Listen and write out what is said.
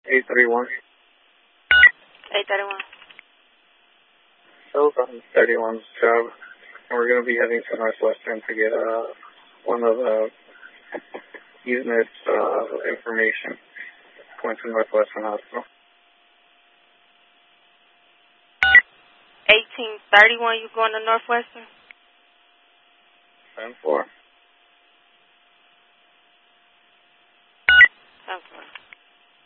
831. 831. So, 31's job. And we're going to be heading to Northwestern to get one of the units information going to Northwestern Hospital. 1831, you going to Northwestern? 10-4.